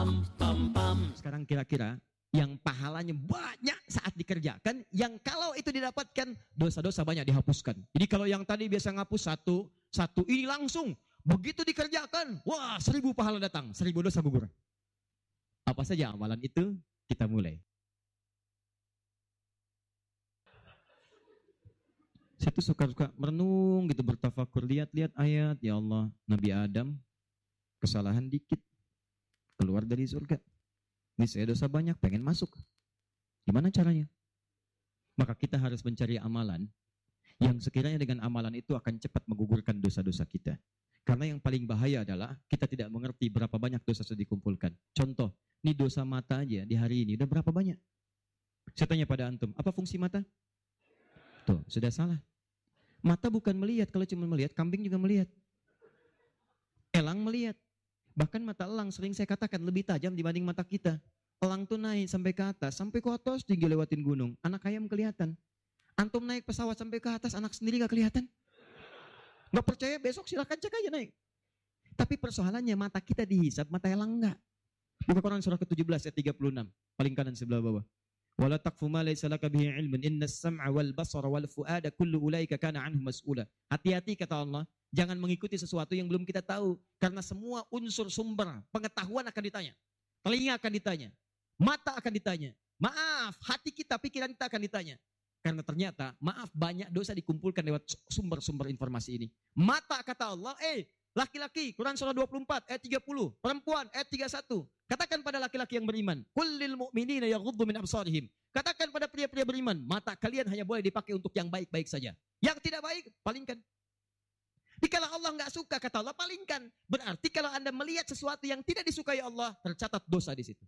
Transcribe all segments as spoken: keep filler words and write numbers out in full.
pam pam pam. Sekarang kira-kira yang pahalanya banyak saat dikerjakan, yang kalau itu didapatkan dosa-dosa banyak dihapuskan. Jadi kalau yang tadi biasa ngapus satu, satu ini langsung begitu dikerjakan, wah seribu pahala datang, seribu dosa gugur. Apa saja amalan itu? Kita mulai. Saya tuh suka-suka merenung gitu, bertafakur, lihat-lihat ayat, ya Allah, Nabi Adam kesalahan dikit, keluar dari surga. Ini saya dosa banyak, pengen masuk. Gimana caranya? Maka kita harus mencari amalan yang sekiranya dengan amalan itu akan cepat menggugurkan dosa-dosa kita. Karena yang paling bahaya adalah kita tidak mengerti berapa banyak dosa sudah dikumpulkan. Contoh, ini dosa mata aja di hari ini udah berapa banyak? Saya tanya pada antum, apa fungsi mata? Tuh, sudah salah. Mata bukan melihat, kalau cuma melihat, kambing juga melihat. Elang melihat. Bahkan mata elang sering saya katakan lebih tajam dibanding mata kita. Elang tuh naik sampai ke atas, sampai ke atas tinggi lewatin gunung. Anak ayam kelihatan. Antum naik pesawat sampai ke atas, anak sendiri gak kelihatan. Gak percaya besok silakan cek aja naik. Tapi persoalannya mata kita dihisap, mata elang enggak. Buka Quran surah ke tujuh belas ayat tiga puluh enam. Paling kanan sebelah bawah. Wala taqfu ma laysa laka bihi ilmun innas sam'a wal basara wal fuada kullu ulaika kana anhu mas'ula. Hati-hati kata Allah. Jangan mengikuti sesuatu yang belum kita tahu. Karena semua unsur sumber pengetahuan akan ditanya. Telinga akan ditanya. Mata akan ditanya. Maaf, hati kita, pikiran kita akan ditanya. Karena ternyata, maaf, banyak dosa dikumpulkan lewat sumber-sumber informasi ini. Mata kata Allah, eh, laki-laki, Quran surah dua puluh empat, ayat tiga puluh. Perempuan, ayat tiga puluh satu. Katakan pada laki-laki yang beriman. Kullil mu'minina yaghuddu min absarihim. Katakan pada pria-pria beriman, mata kalian hanya boleh dipakai untuk yang baik-baik saja. Yang tidak baik, palingkan. Dikala Allah nggak suka, kata Allah, palingkan. Berarti kalau Anda melihat sesuatu yang tidak disukai Allah, tercatat dosa di situ.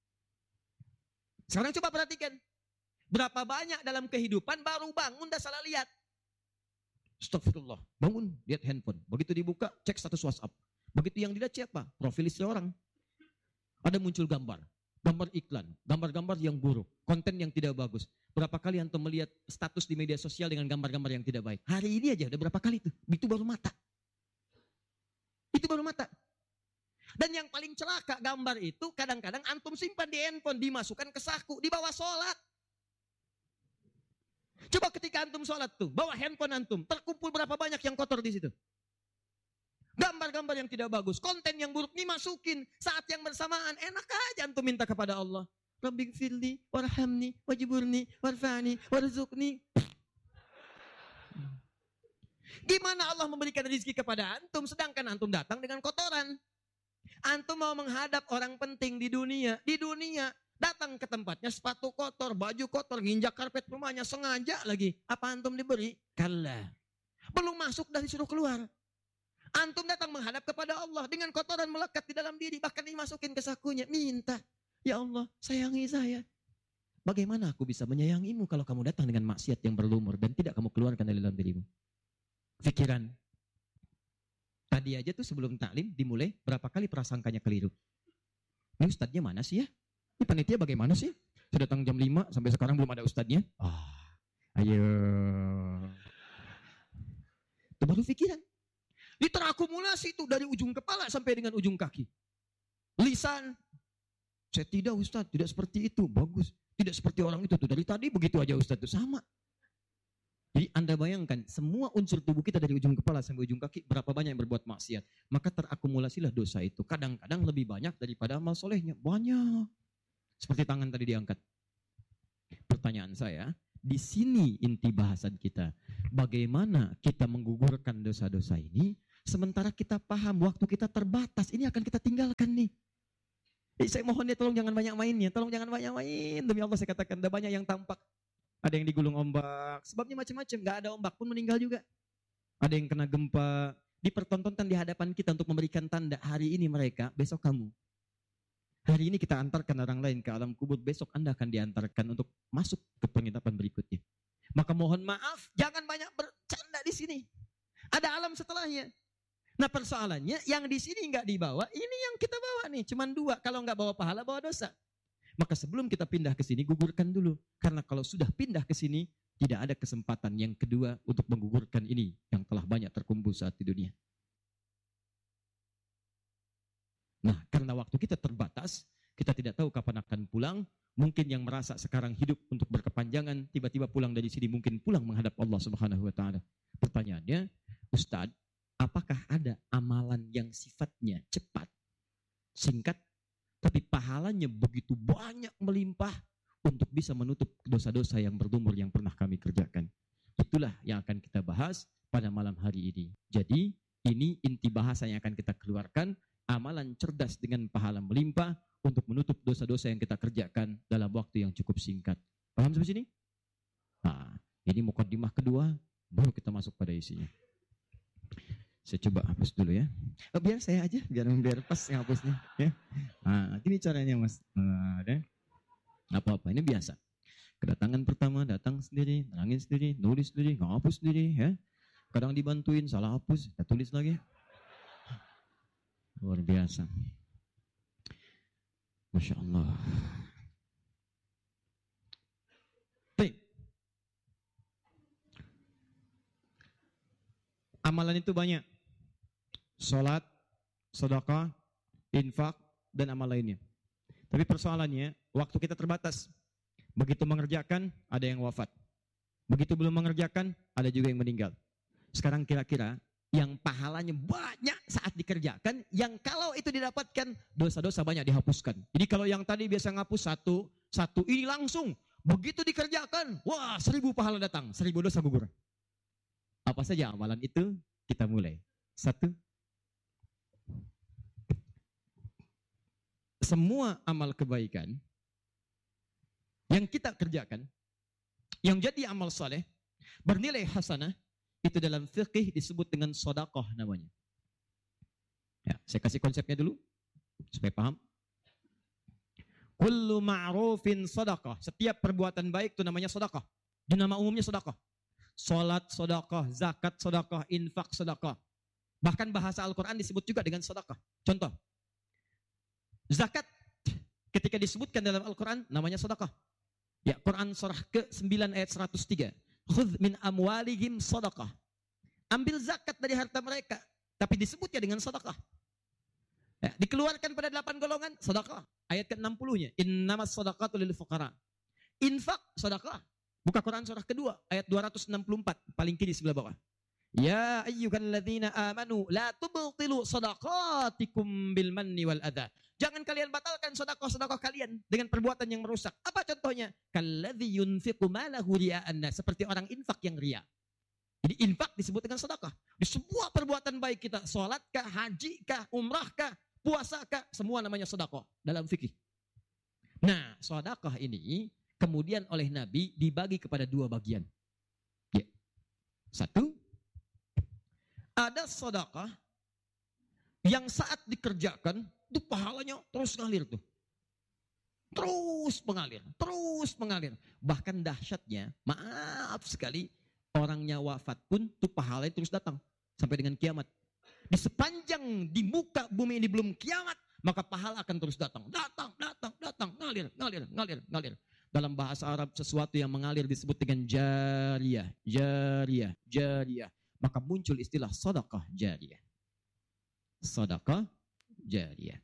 Sekarang coba perhatikan. Berapa banyak dalam kehidupan baru bangun dah salah lihat. Astagfirullah. Bangun, lihat handphone. Begitu dibuka, cek status WhatsApp. Begitu yang dilihat siapa? Profil istri orang. Ada muncul gambar. Gambar iklan. Gambar-gambar yang buruk. Konten yang tidak bagus. Berapa kali antum melihat status di media sosial dengan gambar-gambar yang tidak baik? Hari ini aja udah berapa kali itu? Itu baru mata. Itu baru mata. Dan yang paling celaka gambar itu kadang-kadang antum simpan di handphone, dimasukkan ke saku, dibawa sholat. Coba ketika antum sholat tuh, bawa handphone antum, terkumpul berapa banyak yang kotor di situ. Gambar-gambar yang tidak bagus, konten yang buruk dimasukin. Saat yang bersamaan, enak aja antum minta kepada Allah. Rabbighfirli, warhamni, wajiburni, warfani, warzuqni. Gimana Allah memberikan rezeki kepada antum, sedangkan antum datang dengan kotoran. Antum mau menghadap orang penting di dunia, di dunia datang ke tempatnya sepatu kotor, baju kotor, nginjak karpet rumahnya sengaja lagi. Apa antum diberi? Kalla. Belum masuk dah disuruh keluar. Antum datang menghadap kepada Allah dengan kotoran melekat di dalam diri, bahkan dimasukin ke sakunya, minta, ya Allah, sayangi saya. Bagaimana aku bisa menyayangimu kalau kamu datang dengan maksiat yang berlumur dan tidak kamu keluarkan dari dalam dirimu? Pikiran. Tadi aja tuh sebelum taklim dimulai, berapa kali prasangkanya keliru. Ini ustadznya mana sih ya? Ini panitia bagaimana sih? Sudah datang jam lima, sampai sekarang belum ada ustadznya. Ah, ayo. Itu baru pikiran. Ini terakumulasi itu dari ujung kepala sampai dengan ujung kaki. Lisan. Saya tidak ustadz, tidak seperti itu. Bagus. Tidak seperti orang itu tuh. Dari tadi begitu aja ustadz itu sama. Jadi Anda bayangkan, semua unsur tubuh kita dari ujung kepala sampai ujung kaki, berapa banyak yang berbuat maksiat. Maka terakumulasilah dosa itu. Kadang-kadang lebih banyak daripada amal solehnya. Banyak. Seperti tangan tadi diangkat. Pertanyaan saya, di sini inti bahasan kita. Bagaimana kita menggugurkan dosa-dosa ini, sementara kita paham waktu kita terbatas, ini akan kita tinggalkan nih. Eh, saya mohon ya, tolong jangan banyak mainnya. Tolong jangan banyak main. Demi Allah saya katakan, ada banyak yang tampak. Ada yang digulung ombak, sebabnya macam-macam. Gak ada ombak pun meninggal juga. Ada yang kena gempa, dipertontonkan di hadapan kita untuk memberikan tanda. Hari ini mereka, besok kamu. Hari ini kita antarkan orang lain ke alam kubur, besok Anda akan diantarkan untuk masuk ke penginapan berikutnya. Maka mohon maaf, jangan banyak bercanda di sini. Ada alam setelahnya. Nah persoalannya, yang di sini nggak dibawa, ini yang kita bawa nih, cuman dua. Kalau nggak bawa pahala, bawa dosa. Maka sebelum kita pindah ke sini, gugurkan dulu. Karena kalau sudah pindah ke sini, tidak ada kesempatan yang kedua untuk menggugurkan ini yang telah banyak terkumpul saat di dunia. Nah, karena waktu kita terbatas, Kita tidak tahu kapan akan pulang. Mungkin yang merasa sekarang hidup untuk berkepanjangan, tiba-tiba pulang dari sini, mungkin pulang menghadap Allah Subhanahu wa taala. Pertanyaannya, Ustadz, apakah ada amalan yang sifatnya cepat, singkat, tapi pahalanya begitu banyak melimpah untuk bisa menutup dosa-dosa yang berlumur yang pernah kami kerjakan? Itulah yang akan kita bahas pada malam hari ini. Jadi, ini inti bahasa yang akan kita keluarkan, amalan cerdas dengan pahala melimpah untuk menutup dosa-dosa yang kita kerjakan dalam waktu yang cukup singkat. Paham sampai sini? Nah, ini mukadimah kedua, baru kita masuk pada isinya. Saya coba hapus dulu ya. Oh, biar saya aja, biar biar pas ngapusnya. Ya. Nah, ini caranya Mas. Nah, ada. Apa-apa, ini biasa. Kedatangan pertama, datang sendiri, nangin sendiri, nulis sendiri, ngapus sendiri. Ya. Kadang dibantuin, salah hapus, kita tulis lagi. Luar biasa. Masya Allah. Baik. Amalan itu banyak. Salat, sedekah, infak, dan amal lainnya. Tapi persoalannya, waktu kita terbatas. Begitu mengerjakan, ada yang wafat. Begitu belum mengerjakan, ada juga yang meninggal. Sekarang kira-kira, yang pahalanya banyak saat dikerjakan, yang kalau itu didapatkan, dosa-dosa banyak dihapuskan. Jadi kalau yang tadi biasa ngapus satu, satu ini langsung, begitu dikerjakan, wah seribu pahala datang, seribu dosa gugur. Apa saja amalan itu? Kita mulai. Satu, semua amal kebaikan yang kita kerjakan, yang jadi amal saleh, bernilai hasanah, itu dalam fikih disebut dengan sedekah namanya. Ya, saya kasih konsepnya dulu supaya paham. Kullu ma'rufin sedekah. Setiap perbuatan baik itu namanya sedekah. Di nama umumnya sedekah. Salat sedekah, zakat sedekah, infak sedekah. Bahkan bahasa Al-Qur'an disebut juga dengan sedekah. Contoh. Zakat ketika disebutkan dalam Al-Qur'an namanya sedekah. Ya, Quran surah ke sembilan ayat seratus tiga. Khudh min amwalihim sadaqah. Ambil zakat dari harta mereka, tapi disebutnya dengan sedekah. Ya, dikeluarkan pada delapan golongan, sedekah. Ayat ke enam puluh-nya, innamas sadaqatu lil fuqara. Infak, sedekah. Buka Quran surah kedua, ayat dua ratus enam puluh empat, paling kiri sebelah bawah. Ya ayyuhalladzina amanu la tubtilu sadaqatikum bil manni wal adha. Jangan kalian batalkan sedekah-sedekah kalian dengan perbuatan yang merusak. Apa contohnya? Kalladzi yunfiqu malahu ria'an nas, seperti orang infak yang ria. Jadi infak disebut dengan sedekah. Di semua perbuatan baik kita, salat kah, haji kah, umrah kah, puasa kah, semua namanya sedekah dalam fikih. Nah, sedekah ini kemudian oleh Nabi dibagi kepada dua bagian. Ya. Satu, ada sedekah yang saat dikerjakan itu pahalanya terus ngalir tuh. Terus mengalir, terus mengalir. Bahkan dahsyatnya, maaf sekali, orangnya wafat pun tuh pahalanya terus datang sampai dengan kiamat. Di sepanjang di muka bumi ini belum kiamat, maka pahala akan terus datang. Datang, datang, datang, ngalir, ngalir, ngalir, ngalir. Dalam bahasa Arab sesuatu yang mengalir disebut dengan jariyah, jariyah, jariyah. Maka muncul istilah sedekah jariyah. Sedekah jariyah.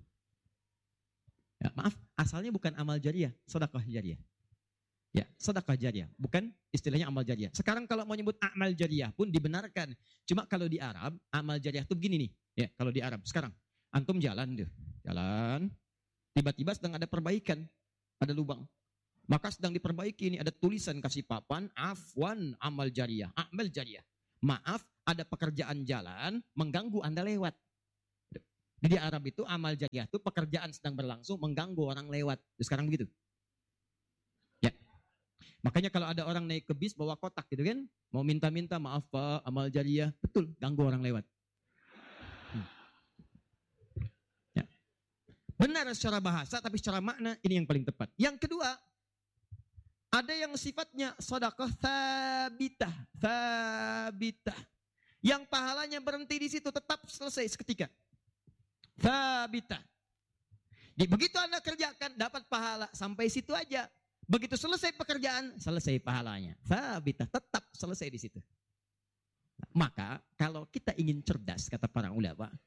Ya, maaf, asalnya bukan amal jariyah, sedekah jariyah. Ya, sedekah jariyah, bukan istilahnya amal jariyah. Sekarang kalau mau nyebut amal jariyah pun dibenarkan. Cuma kalau di Arab, amal jariyah itu begini nih. Ya, kalau di Arab sekarang, antum jalan tuh, jalan, tiba-tiba sedang ada perbaikan, ada lubang. Maka sedang diperbaiki ini ada tulisan kasih papan, afwan amal jariyah, amal jariyah. Maaf, ada pekerjaan jalan mengganggu Anda lewat. Di Arab itu amal jariyah itu pekerjaan sedang berlangsung mengganggu orang lewat. Sekarang begitu. Ya. Makanya kalau ada orang naik ke bis bawa kotak gitu kan, mau minta-minta maaf Pak, amal jariyah, betul, ganggu orang lewat. Hmm. Ya. Benar secara bahasa tapi secara makna ini yang paling tepat. Yang kedua, ada yang sifatnya sedekah tsabitah, tsabitah. Yang pahalanya berhenti di situ tetap selesai seketika. Tsabitah. Jadi begitu Anda kerjakan dapat pahala sampai situ aja. Begitu selesai pekerjaan, selesai pahalanya. Tsabitah, tetap selesai di situ. Maka kalau kita ingin cerdas kata para ulama,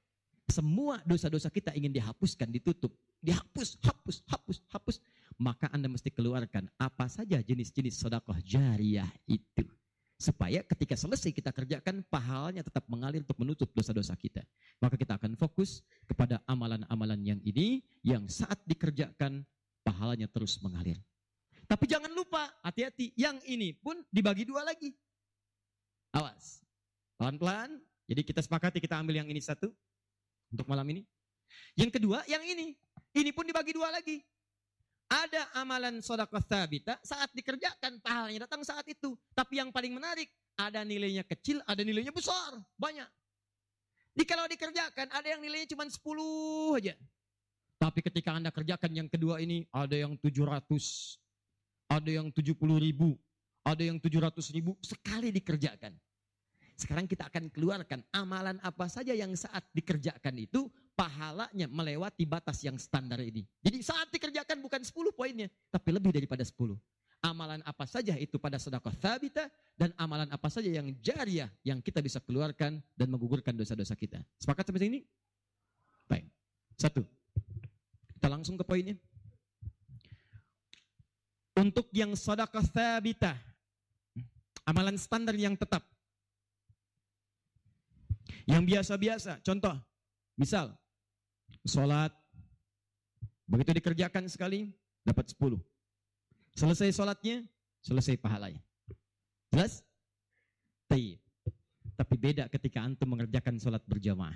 semua dosa-dosa kita ingin dihapuskan, ditutup, dihapus, hapus, hapus, hapus, maka Anda mesti keluarkan apa saja jenis-jenis sedekah jariyah itu. Supaya ketika selesai kita kerjakan, pahalanya tetap mengalir untuk menutup dosa-dosa kita. Maka kita akan fokus kepada amalan-amalan yang ini, yang saat dikerjakan, pahalanya terus mengalir. Tapi jangan lupa, hati-hati, yang ini pun dibagi dua lagi. Awas, pelan-pelan. Jadi kita sepakati, kita ambil yang ini satu, untuk malam ini. Yang kedua, yang ini. Ini pun dibagi dua lagi. Ada amalan sedekah tsabita, saat dikerjakan pahalanya datang saat itu. Tapi yang paling menarik, ada nilainya kecil, ada nilainya besar, banyak. Jadi kalau dikerjakan, ada yang nilainya cuma sepuluh aja. Tapi ketika Anda kerjakan yang kedua ini, ada yang tujuh ratus, ada yang tujuh puluh ribu, ada yang tujuh ratus ribu, sekali dikerjakan. Sekarang kita akan keluarkan amalan apa saja yang saat dikerjakan itu pahalanya melewati batas yang standar ini. Jadi saat dikerjakan bukan sepuluh poinnya, tapi lebih daripada sepuluh. Amalan apa saja itu pada sedekah tsabita dan amalan apa saja yang jariyah yang kita bisa keluarkan dan menggugurkan dosa-dosa kita. Sepakat sampai sini? Baik. Satu. Kita langsung ke poinnya. Untuk yang sedekah tsabita, amalan standar yang tetap, yang biasa-biasa, contoh, misal, sholat, begitu dikerjakan sekali, dapat sepuluh. Selesai sholatnya, selesai pahalanya. Jelas? Taib. Tapi beda ketika antum mengerjakan sholat berjamaah.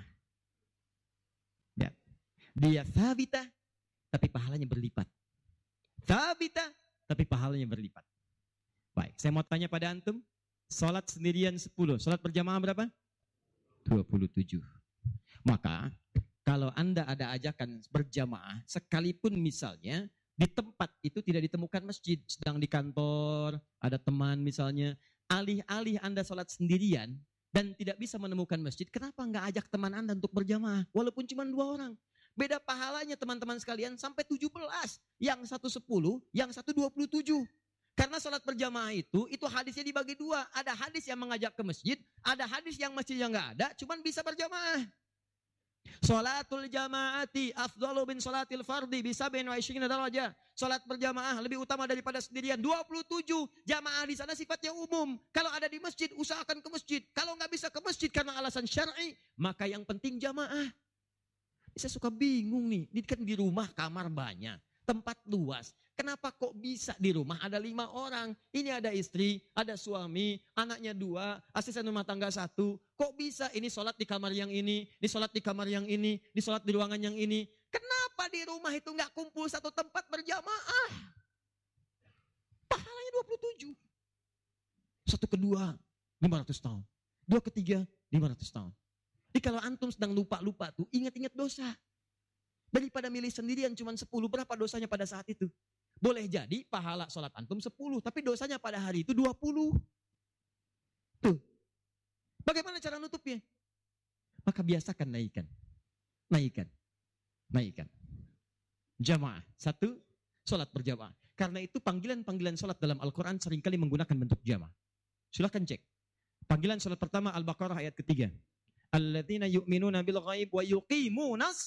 Ya. Dia tsabita, tapi pahalanya berlipat. Tsabita, tapi pahalanya berlipat. Baik, saya mau tanya pada antum, sholat sendirian sepuluh, sholat berjamaah berapa? dua puluh tujuh. Maka kalau Anda ada ajakan berjamaah, sekalipun misalnya di tempat itu tidak ditemukan masjid, sedang di kantor, ada teman misalnya, alih-alih Anda sholat sendirian dan tidak bisa menemukan masjid, kenapa nggak ajak teman Anda untuk berjamaah? Walaupun cuma dua orang. Beda pahalanya teman-teman sekalian sampai tujuh belas. Yang satu sepuluh, yang satu dua puluh tujuh. Karena sholat berjamaah itu, itu hadisnya dibagi dua. Ada hadis yang mengajak ke masjid, ada hadis yang masjidnya nggak ada, cuman bisa berjamaah. Sholatul jamaati afdalu bin sholatil fardi bisa bin wa isyrina darajah. Sholat berjamaah lebih utama daripada sendirian. dua puluh tujuh jamaah di sana sifatnya umum. Kalau ada di masjid, usahakan ke masjid. Kalau nggak bisa ke masjid karena alasan syar'i, maka yang penting jamaah. Saya suka bingung nih, ini kan di rumah kamar banyak, tempat luas. Kenapa kok bisa di rumah ada lima orang? Ini ada istri, ada suami, anaknya dua, asisten rumah tangga satu. Kok bisa ini sholat di kamar yang ini, di sholat di kamar yang ini, di sholat di ruangan yang ini? Kenapa di rumah itu nggak kumpul satu tempat berjamaah? Pahalanya dua puluh tujuh. Satu kedua, lima ratus tahun. Dua ketiga, lima ratus tahun. Jadi kalau antum sedang lupa-lupa tuh, ingat-ingat dosa. Daripada milih sendirian cuma sepuluh, berapa dosanya pada saat itu? Boleh jadi pahala sholat antum sepuluh, tapi dosanya pada hari itu dua puluh. Tuh. Bagaimana cara nutupnya? Maka biasakan naikkan. Naikkan. Naikkan. Jamaah. Satu, sholat berjamaah. Karena itu panggilan-panggilan sholat dalam Al-Quran seringkali menggunakan bentuk jamaah. Silahkan cek. Panggilan sholat pertama Al-Baqarah ayat ketiga. Alladzina yu'minuna bil ghaib wa yuqimunas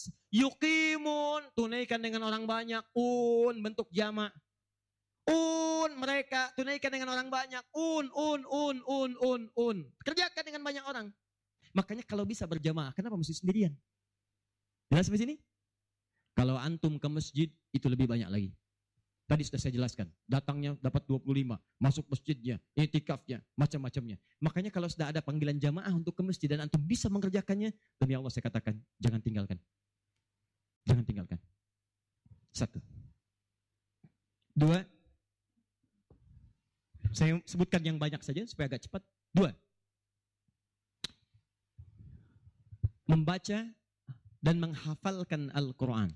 yuqimun, tunaikan dengan orang banyak, un bentuk jamak. Un mereka tunaikan dengan orang banyak, un un un un un un. Kerjakan dengan banyak orang. Makanya kalau bisa berjamaah, kenapa mesti sendirian? Jelas sampai sini? Kalau antum ke masjid itu lebih banyak lagi. Tadi sudah saya jelaskan, datangnya dapat dua puluh lima, masuk masjidnya, i'tikafnya, macam-macamnya. Makanya kalau sudah ada panggilan jamaah untuk ke masjid dan antum bisa mengerjakannya, demi Allah saya katakan, jangan tinggalkan. Jangan tinggalkan. Satu. Dua. Saya sebutkan yang banyak saja supaya agak cepat. Dua. Membaca dan menghafalkan Al-Quran.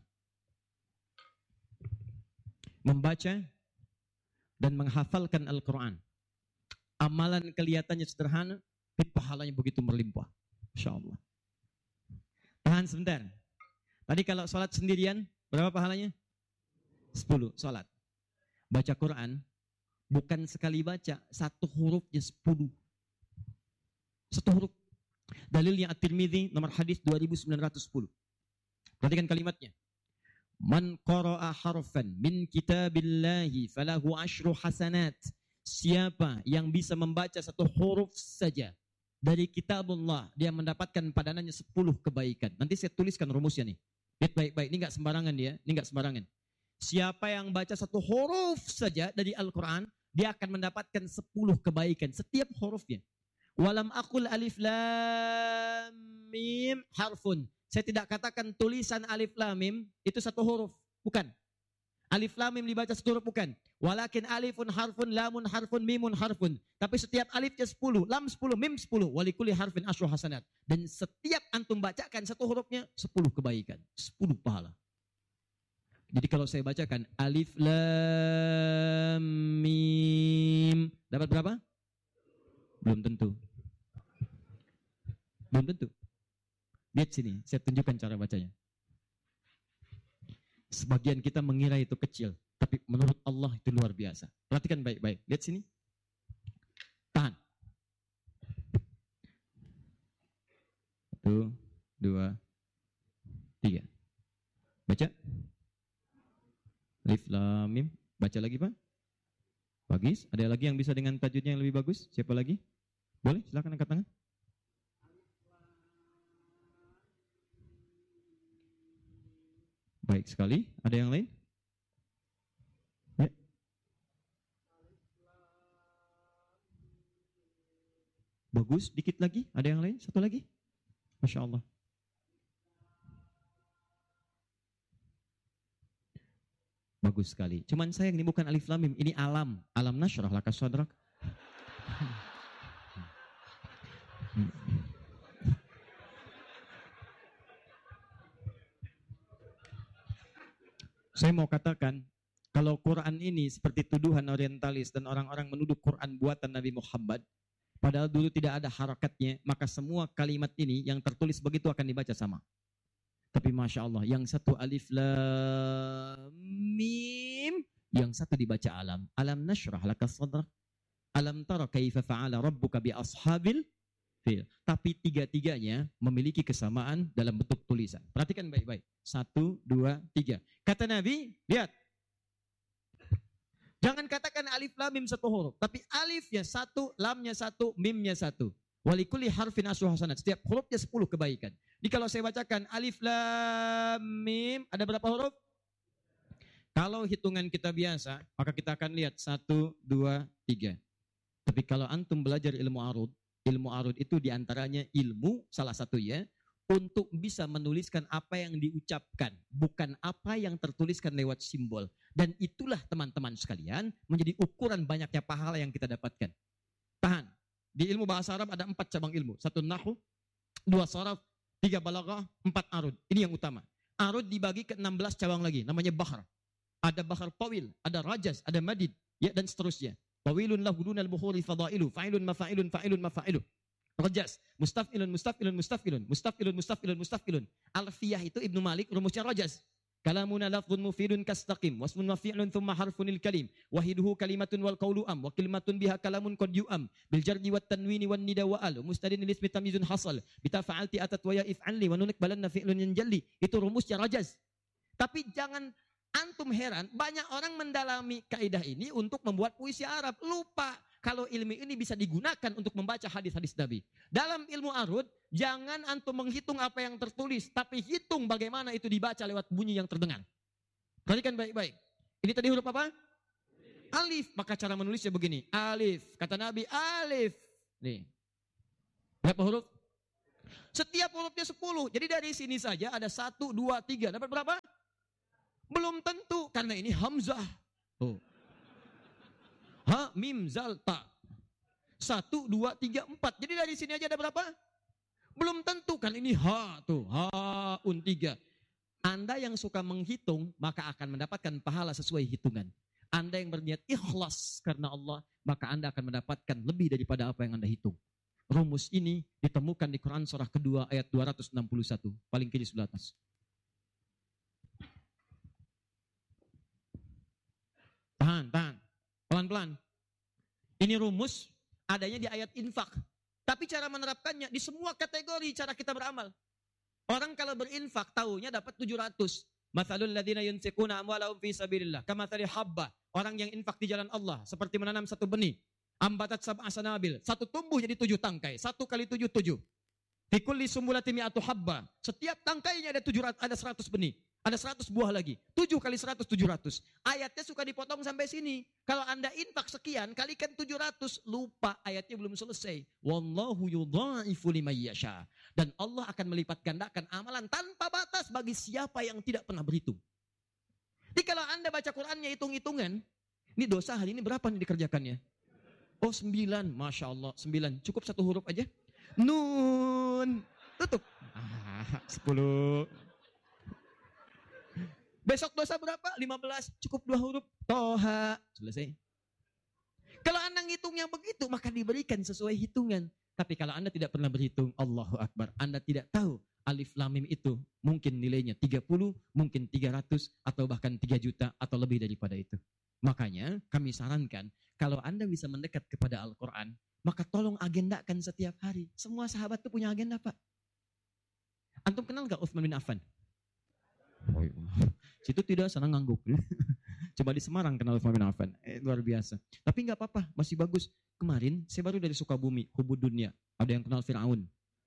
Membaca dan menghafalkan Al-Quran. Amalan kelihatannya sederhana, tapi pahalanya begitu berlimpah. Insya Allah. Tahan sebentar. Tadi kalau sholat sendirian, berapa pahalanya? Sepuluh, sholat. Baca Quran, bukan sekali baca, satu hurufnya sepuluh. Satu huruf. Dalilnya At-Tirmidzi nomor hadis dua ribu sembilan ratus sepuluh. Perhatikan kalimatnya. Man qara'a harfan min kitabillahi falahu asyru hasanat. Siapa yang bisa membaca satu huruf saja dari kitabullah, dia mendapatkan padanannya sepuluh kebaikan. Nanti saya tuliskan rumusnya nih. Lihat baik-baik, ini enggak sembarangan dia, ini enggak sembarangan. Siapa yang baca satu huruf saja dari Al-Quran, dia akan mendapatkan sepuluh kebaikan setiap hurufnya. Walam aqul alif lam mim harfun. Saya tidak katakan tulisan alif lam mim itu satu huruf, bukan. Alif lam mim dibaca satu huruf, bukan. Walakin alifun harfun, lamun harfun, mimun harfun. Tapi setiap alifnya sepuluh, lam sepuluh, mim sepuluh. Walikuli harfin asyru hasanat. Dan setiap antum bacakan satu hurufnya sepuluh kebaikan, sepuluh pahala. Jadi kalau saya bacakan alif lam mim, dapat berapa? Belum tentu. Belum tentu. Lihat sini, saya tunjukkan cara bacanya. Sebagian kita mengira itu kecil, tapi menurut Allah itu luar biasa. Perhatikan baik-baik. Lihat sini. Tahan. Satu, dua, tiga. Baca. Alif lam mim. Baca lagi, Pak. Bagus. Ada lagi yang bisa dengan tajwidnya yang lebih bagus? Siapa lagi? Boleh, silakan angkat tangan. Baik sekali. Ada yang lain? Ya. Bagus. Dikit lagi. Ada yang lain? Satu lagi. Masya Allah. Bagus sekali. Cuman sayang ini bukan alif lam mim, ini alam. Alam nasyrah laka sadrak. Saya mau katakan, kalau Quran ini seperti tuduhan orientalis dan orang-orang menuduh Quran buatan Nabi Muhammad, padahal dulu tidak ada harakatnya, maka semua kalimat ini yang tertulis begitu akan dibaca sama. Tapi Masya Allah, yang satu alif lam mim, yang satu dibaca alam. Alam nasyrah laka sadrak. Alam tara kaifa fa'ala rabbuka bi ashabil fil. Tapi tiga-tiganya memiliki kesamaan dalam bentuk tulisan. Perhatikan baik-baik. Satu, dua, tiga. Kata Nabi, lihat. Jangan katakan alif lam mim satu huruf. Tapi alifnya satu, lamnya satu, mimnya satu. Walikuli harfin asyru hasanat. Setiap hurufnya sepuluh kebaikan. Jadi kalau saya bacakan alif lam mim, ada berapa huruf? Kalau hitungan kita biasa, maka kita akan lihat satu, dua, tiga. Tapi kalau antum belajar ilmu arud, ilmu arud itu diantaranya ilmu salah satu ya, untuk bisa menuliskan apa yang diucapkan, bukan apa yang tertuliskan lewat simbol. Dan itulah teman-teman sekalian menjadi ukuran banyaknya pahala yang kita dapatkan. Tahan. Di ilmu bahasa Arab ada empat cabang ilmu. Satu nahu, dua saraf, tiga balaghah, empat arud. Ini yang utama. Arud dibagi ke enam belas cabang lagi, namanya bahar. Ada bahar tawil, ada rajas, ada madid, ya, dan seterusnya. Tawilun lahu dunal bukhuri fadailu, fa'ilun mafa'ilun, fa'ilun mafa'ilun. Rajas, mustafilun, mustafilun, mustafilun, mustafilun, mustafilun, mustafilun. Alfiyah itu Ibnu Malik, rumusnya rajas. Kalamuna lafdhun mufidun kastaqim, wasmun mafi'lun thumma harfunil kalim, wahiduhu kalimatun wal qawlu am, wa kalimatun biha kalamun qad yu'am, bil jardi wat tanwini wan nida wa al, mustadin lismi tamyizun hasal, bita fa'alti atat wa ya if'anli, wa nunik balanna fi'lun yanjalli. Itu rumusnya rajas. Tapi jangan antum heran, banyak orang mendalami kaidah ini untuk membuat puisi Arab. Lupa kalau ilmu ini bisa digunakan untuk membaca hadis-hadis Nabi. Dalam ilmu arud, jangan antum menghitung apa yang tertulis, tapi hitung bagaimana itu dibaca lewat bunyi yang terdengar. Perhatikan baik-baik. Ini tadi huruf apa? Alif. Maka cara menulisnya begini. Alif. Kata Nabi, alif. Nih. Berapa huruf? Setiap hurufnya sepuluh. Jadi dari sini saja ada satu, dua, tiga. Dapat berapa? Belum tentu. Karena ini hamzah. Oh. Ha, mim, zal, ta. Satu, dua, tiga, empat. Jadi dari sini aja ada berapa? Belum tentu kan ini ha tuh. Ha, un, tiga. Anda yang suka menghitung, maka akan mendapatkan pahala sesuai hitungan. Anda yang berniat ikhlas karena Allah, maka Anda akan mendapatkan lebih daripada apa yang Anda hitung. Rumus ini ditemukan di Quran surah kedua ayat dua ratus enam puluh satu. Paling kiri sebelah atas. Tahan, tahan. Pelan-pelan. Ini rumus adanya di ayat infak. Tapi cara menerapkannya di semua kategori cara kita beramal. Orang kalau berinfak tahunya dapat tujuh ratus. Mathalul ladzina yunfiquna amwalahum fi sabilillah kamathali habba. Orang yang infak di jalan Allah seperti menanam satu benih. Ambatat sab'a sanabil. Satu tumbuh jadi tujuh tangkai. Satu kali tujuh, tujuh. Fi kulli sumbulatin mi'atu habba. Setiap tangkainya ada tujuh ratus, ada seratus benih. Ada seratus buah lagi. tujuh kali seratus, tujuh ratus. Ayatnya suka dipotong sampai sini. Kalau Anda infak sekian, kalikan tujuh ratus. Lupa, ayatnya belum selesai. Wallahu yudha'ifu liman yasha. Dan Allah akan melipat gandakan amalan tanpa batas bagi siapa yang tidak pernah berhitung. Jadi kalau Anda baca Qur'annya hitung-hitungan, ini dosa hari ini berapa nih dikerjakannya? Oh sembilan, Masya Allah, sembilan. Cukup satu huruf aja. Nun. Tutup. Ah, sepuluh. Besok dosa berapa? lima belas. Cukup dua huruf. Toha. Selesai. Kalau Anda ngitungnya begitu, maka diberikan sesuai hitungan. Tapi kalau Anda tidak pernah berhitung, Allahu Akbar. Anda tidak tahu alif lam mim itu mungkin nilainya tiga puluh, mungkin tiga ratus, atau bahkan tiga juta, atau lebih daripada itu. Makanya kami sarankan, kalau Anda bisa mendekat kepada Al-Quran, maka tolong agendakan setiap hari. Semua sahabat itu punya agenda, Pak. Antum kenal gak Utsman bin Affan? Oh, situ tidak sana ngangguk. Coba di Semarang kenal Utsman bin Affan. Eh, luar biasa. Tapi nggak apa-apa, masih bagus. Kemarin saya baru dari Sukabumi, Hubud Dunia. Ada yang kenal Fir'aun.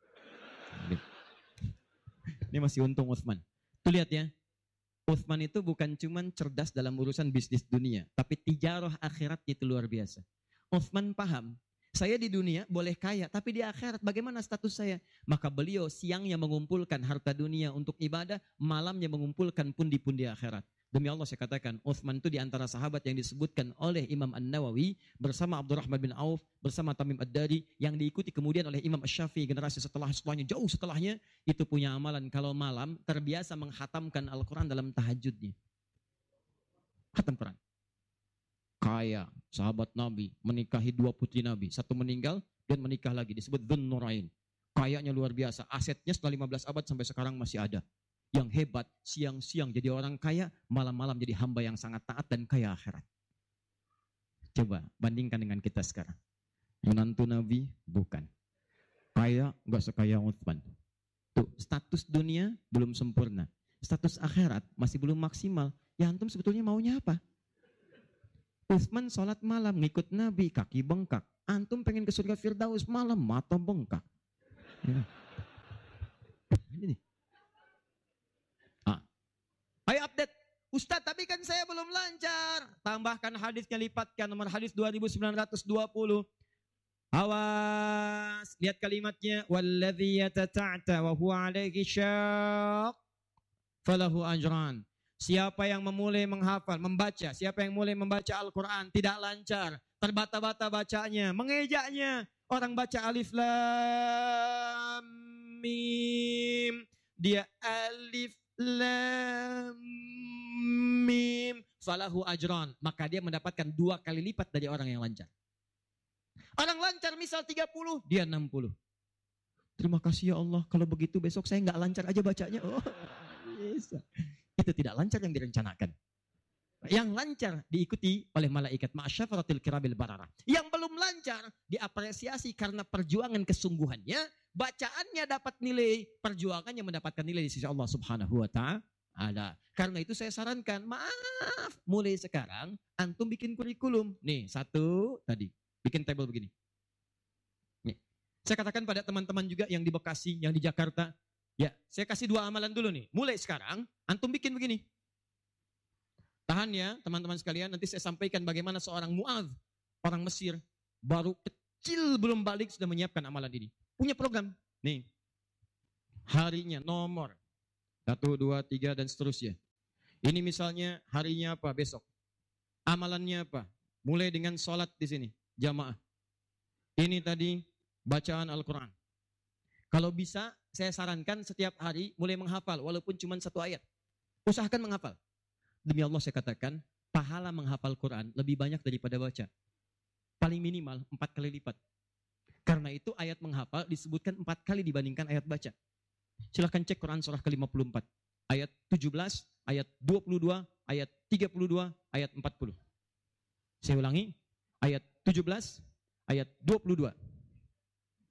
Ini masih untung Utsman. Tuh lihat ya. Utsman itu bukan cuman cerdas dalam urusan bisnis dunia, tapi tijarah akhiratnya itu luar biasa. Utsman paham, saya di dunia boleh kaya, tapi di akhirat bagaimana status saya? Maka beliau siangnya mengumpulkan harta dunia untuk ibadah, malamnya mengumpulkan pundi-pundi akhirat. Demi Allah saya katakan, Utsman itu di antara sahabat yang disebutkan oleh Imam An-Nawawi bersama Abdurrahman bin Auf, bersama Tamim Ad-Dari, yang diikuti kemudian oleh Imam Asy-Syafi'i generasi setelah setelahnya, jauh setelahnya, itu punya amalan kalau malam terbiasa menghatamkan Al-Quran dalam tahajudnya. Khatam Quran. Kaya, sahabat Nabi, menikahi dua putri Nabi. Satu meninggal dan menikah lagi. Disebut Dzun Nurain. Kayanya luar biasa. Asetnya setelah lima belas abad sampai sekarang masih ada. Yang hebat, siang-siang jadi orang kaya, malam-malam jadi hamba yang sangat taat dan kaya akhirat. Coba bandingkan dengan kita sekarang. Menantu Nabi, bukan. Kaya, gak sekaya Utsman. Tuh, status dunia belum sempurna. Status akhirat masih belum maksimal. Ya antum sebetulnya maunya apa? Utsman sholat malam, ngikut Nabi, kaki bengkak. Antum pengen ke surga Firdaus malam, mata bengkak. Ya. Ini nih. Ah. Ayo update. Ustadz, tapi kan saya belum lancar. Tambahkan hadisnya, lipatkan nomor hadis dua ribu sembilan ratus dua puluh. Awas. Lihat kalimatnya. Walladhi yatata'ta wa huwa alaihi syaq. Falahu ajran. Siapa yang memulai menghafal, membaca, siapa yang mulai membaca Al-Quran, tidak lancar, terbata-bata bacanya, mengejaknya. Orang baca alif lam mim, dia alif lam mim, falahu ajran. Maka dia mendapatkan dua kali lipat dari orang yang lancar. Orang lancar misal tiga puluh, dia enam puluh. Terima kasih ya Allah, kalau begitu besok saya nggak lancar aja bacanya. Oh, bisa. Itu tidak lancar yang direncanakan. Yang lancar diikuti oleh malaikat ma'asyafaratil kirabil barara. Yang belum lancar diapresiasi karena perjuangan kesungguhannya, bacaannya dapat nilai, perjuangannya mendapatkan nilai di sisi Allah Subhanahu wa taala. Karena itu saya sarankan, maaf, mulai sekarang antum bikin kurikulum. Nih, satu tadi, bikin table begini. Nih. Saya katakan pada teman-teman juga yang di Bekasi, yang di Jakarta, ya, saya kasih dua amalan dulu nih. Mulai sekarang, antum bikin begini. Tahan ya, teman-teman sekalian. Nanti saya sampaikan bagaimana seorang Mu'adz, orang Mesir, baru kecil belum balik sudah menyiapkan amalan ini. Punya program. Nih, harinya, nomor. Satu, dua, tiga, dan seterusnya. Ini misalnya harinya apa besok. Amalannya apa? Mulai dengan sholat di sini, jamaah. Ini tadi bacaan Al-Quran. Kalau bisa, saya sarankan setiap hari mulai menghafal, walaupun cuma satu ayat. Usahakan menghafal. Demi Allah saya katakan, pahala menghafal Quran lebih banyak daripada baca. Paling minimal empat kali lipat. Karena itu ayat menghafal disebutkan empat kali dibandingkan ayat baca. Silahkan cek Quran surah ke lima puluh empat. Ayat tujuh belas, ayat dua puluh dua, ayat tiga puluh dua, ayat empat puluh. Saya ulangi, ayat tujuh belas, ayat dua puluh dua.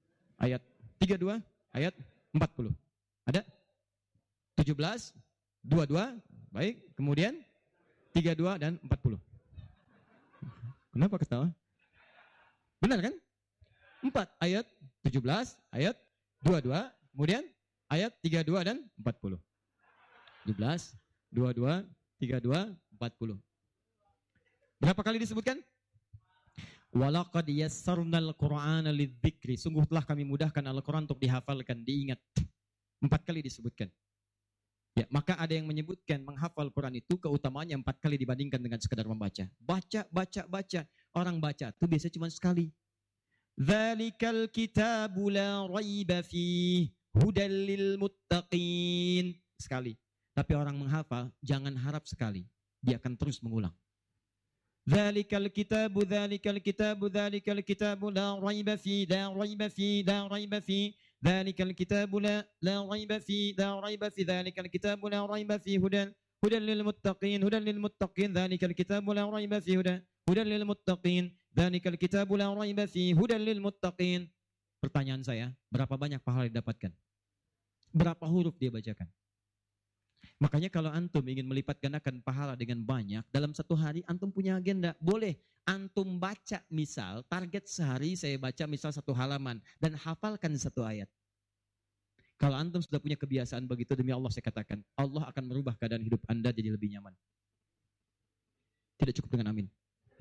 ayat tiga puluh dua, ayat empat puluh. Ada? tujuh belas, dua puluh dua, baik. Kemudian tiga puluh dua dan empat puluh. Kenapa ketawa? Benar kan? empat ayat tujuh belas, ayat dua puluh dua, kemudian ayat tiga puluh dua dan empat puluh. tujuh belas, dua puluh dua, tiga puluh dua, empat puluh. Berapa kali disebutkan? Walaqad yassarnal Qur'ana lidzikri. Sungguh telah kami mudahkan Al-Qur'an untuk dihafalkan, diingat. Empat kali disebutkan. Ya, maka ada yang menyebutkan menghafal Quran itu keutamaannya empat kali dibandingkan dengan sekadar membaca. Baca, baca, baca. Orang baca itu biasanya cuma sekali. Dzalikal kitabu la raiba fihi hudal lil muttaqin. Sekali. Tapi orang menghafal jangan harap sekali. Dia akan terus mengulang. Dzalikal kitabu, dzalikal kitabu, dzalikal kitabu la raiba fihi, la raiba fihi, la raiba fihi. Dzalikal kitabu la la raiba fi la raiba fi dzalikal kitabu la raiba fi hudan hudan lil muttaqin hudan lil muttaqin dzalikal kitabu la raiba fi hudan hudan lil muttaqin dzalikal kitabu la raiba fi hudan lil muttaqin. Pertanyaan saya, berapa banyak pahala didapatkan? Berapa huruf dia bacakan? Makanya kalau antum ingin melipat gandakan pahala dengan banyak, dalam satu hari antum punya agenda. Boleh antum baca, misal target sehari saya baca misal satu halaman dan hafalkan satu ayat. Kalau antum sudah punya kebiasaan begitu, demi Allah saya katakan, Allah akan merubah keadaan hidup anda jadi lebih nyaman. Tidak cukup dengan amin.